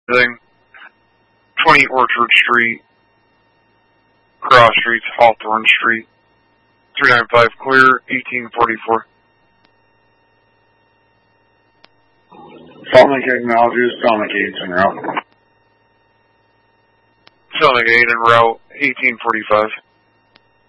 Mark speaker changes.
Speaker 1: Thing. 20 Orchard Street, Cross Streets, Hawthorne Street, 395 clear, 1844.
Speaker 2: Sonic acknowledges Sonic 8's en route.
Speaker 1: Sonic 8 en route, 1845.